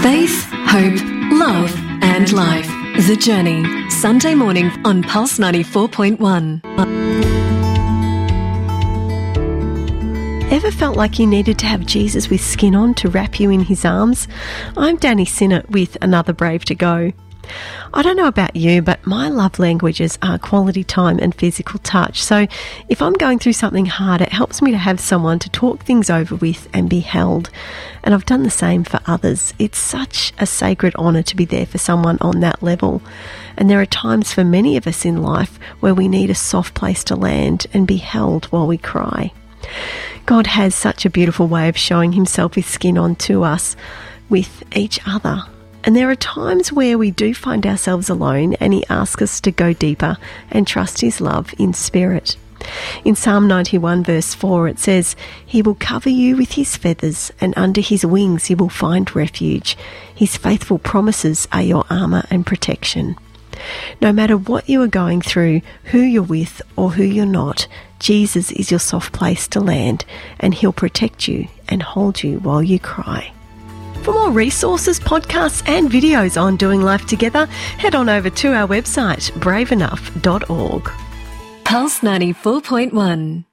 Faith, hope, love and life. The Journey. Sunday morning on Pulse 94.1. Ever felt like you needed to have Jesus with skin on to wrap you in his arms? I'm Danny Sinnott with Another Brave to Go. I don't know about you, but my love languages are quality time and physical touch. So if I'm going through something hard, it helps me to have someone to talk things over with and be held. And I've done the same for others. It's such a sacred honour to be there for someone on that level. And there are times for many of us in life where we need a soft place to land and be held while we cry. God has such a beautiful way of showing himself with skin on to us, with each other. And there are times where we do find ourselves alone and he asks us to go deeper and trust his love in spirit. In Psalm 91 verse 4 it says, "He will cover you with his feathers, and under his wings you will find refuge. His faithful promises are your armour and protection." No matter what you are going through, who you're with or who you're not, Jesus is your soft place to land, and he'll protect you and hold you while you cry. For more resources, podcasts and videos on doing life together, head on over to our website, braveenough.org. Pulse 94.1.